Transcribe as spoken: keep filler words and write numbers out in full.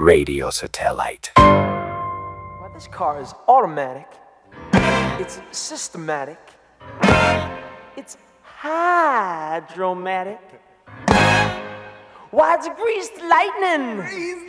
Radio Satellite. Well, this car is automatic. It's systematic. It's hydromatic. Why, it's greased lightning.